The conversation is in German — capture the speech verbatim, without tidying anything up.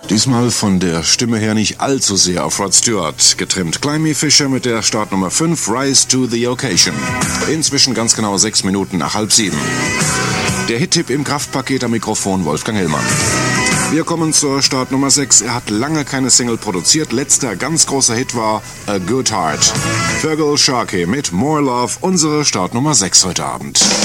Diesmal von der Stimme her nicht allzu sehr auf Rod Stewart getrimmt. Climby Fisher mit der Startnummer fünf, Rise to the Occasion. Inzwischen ganz genau sechs Minuten nach halb sieben. Der Hit-Tipp im Kraftpaket am Mikrofon Wolfgang Hillmann. Wir kommen zur Startnummer sechs. Er hat lange keine Single produziert. Letzter ganz großer Hit war A Good Heart. Fergal Sharkey mit More Love, unsere Startnummer sechs heute Abend.